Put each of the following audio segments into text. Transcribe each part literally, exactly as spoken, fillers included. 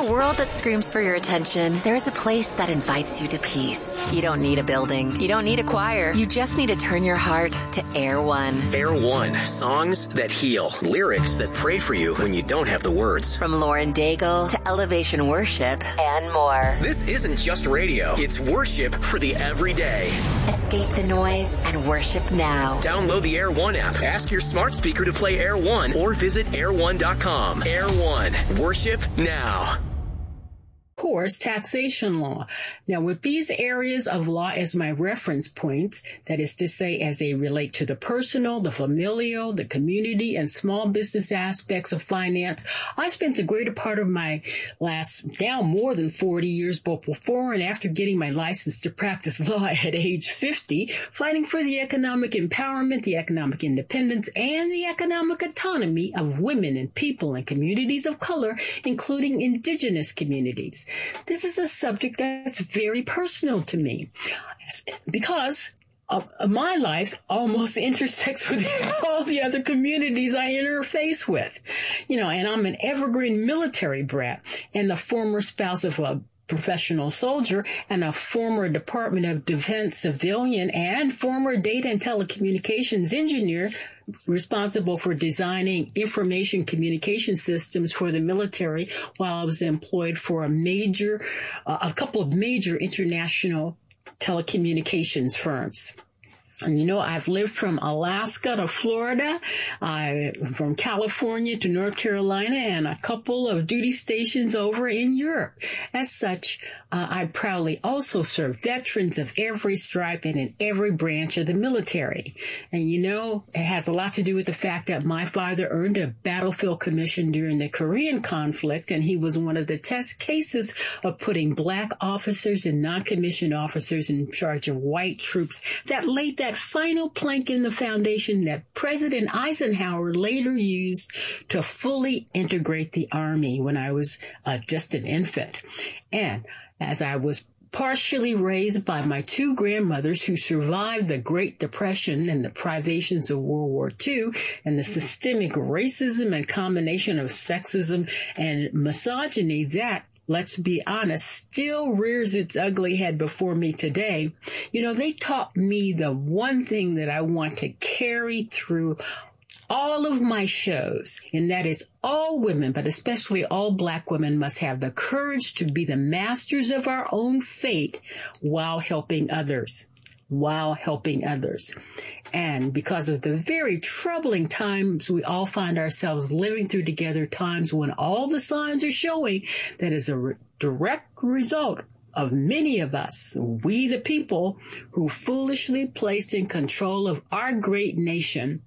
a world that screams for your attention, there is a place that invites you to peace. You don't need a building. You don't need a choir. You just need to turn your heart to Air One. Air One. Songs that heal. Lyrics that pray for you when you don't have the words. From Lauren Daigle to Elevation Worship and more. This isn't just radio. It's worship for the everyday. Escape the noise and worship now. Download the Air One app. Ask your smart speaker to play Air One or visit air one dot com. Air One. Worship now. Course, taxation law. Now, with these areas of law as my reference points, that is to say, as they relate to the personal, the familial, the community, and small business aspects of finance, I spent the greater part of my last, now more than forty years, both before and after getting my license to practice law at age fifty, fighting for the economic empowerment, the economic independence, and the economic autonomy of women and people and communities of color, including indigenous communities. This is a subject that's very personal to me because uh, my life almost intersects with all the other communities I interface with. You know, and I'm an evergreen military brat and the former spouse of a professional soldier and a former Department of Defense civilian and former data and telecommunications engineer responsible for designing information communication systems for the military while I was employed for a major, uh, a couple of major international telecommunications firms. And, you know, I've lived from Alaska to Florida, I from California to North Carolina, and a couple of duty stations over in Europe. As such, uh, I proudly also serve veterans of every stripe and in every branch of the military. And, you know, it has a lot to do with the fact that my father earned a battlefield commission during the Korean conflict, and he was one of the test cases of putting black officers and non-commissioned officers in charge of white troops that laid that final plank in the foundation that President Eisenhower later used to fully integrate the Army when I was uh, just an infant. And as I was partially raised by my two grandmothers who survived the Great Depression and the privations of World War Two and the systemic racism and combination of sexism and misogyny that, let's be honest, still rears its ugly head before me today. You know, they taught me the one thing that I want to carry through all of my shows, and that is all women, but especially all black women, must have the courage to be the masters of our own fate while helping others. while helping others. And because of the very troubling times we all find ourselves living through together, times when all the signs are showing that is a re- direct result of many of us, we the people who foolishly placed in control of our great nation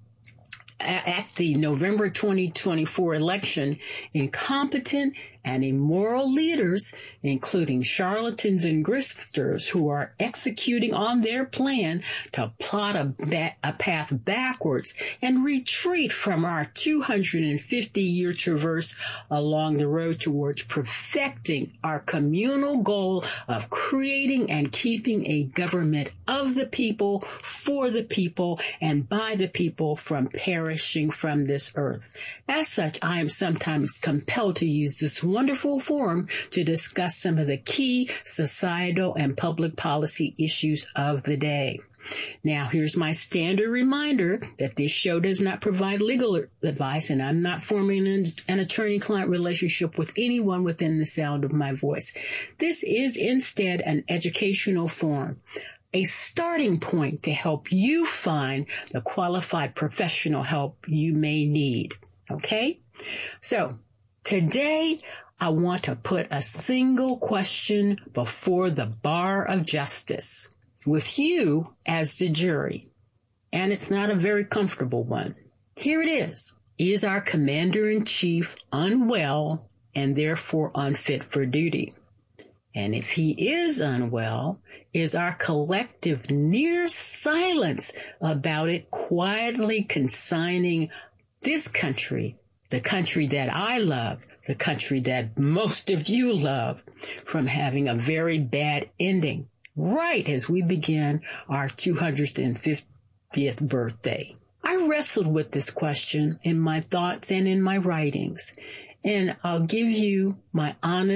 at the November twenty twenty-four election, incompetent and immoral leaders, including charlatans and grifters who are executing on their plan to plot a, ba- a path backwards and retreat from our two hundred fifty year traverse along the road towards perfecting our communal goal of creating and keeping a government of the people, for the people, and by the people from perishing from this earth. As such, I am sometimes compelled to use this wonderful forum to discuss some of the key societal and public policy issues of the day. Now, here's my standard reminder that this show does not provide legal advice, and I'm not forming an, an attorney-client relationship with anyone within the sound of my voice. This is instead an educational forum, a starting point to help you find the qualified professional help you may need. Okay? So, today, I want to put a single question before the bar of justice, with you as the jury. And it's not a very comfortable one. Here it is. Is our commander-in-chief unwell and therefore unfit for duty? And if he is unwell, is our collective near silence about it quietly consigning this country, the country that I love, the country that most of you love, from having a very bad ending right as we begin our two hundred fiftieth birthday? I wrestled with this question in my thoughts and in my writings, and I'll give you my honest